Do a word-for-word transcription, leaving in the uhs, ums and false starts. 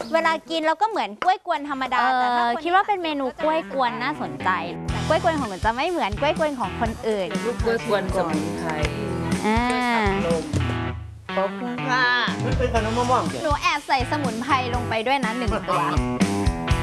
เวลากินเราก็เหมือนกล้วยกวนธรรมดาแต่ถ้าคิดว่าเป็นเมนูกล้วยกวนน่าสนใจแต่กล้วยกวนของหนูจะไม่เหมือนกล้วยกวนของคนอื่นลูกกล้วยกวนสมุนไพรอ่าขอบคุณค่ะมันเป็นขนมมะม่วงหนูแอบใส่สมุนไพรลงไปด้วยนะหนึ่งตัว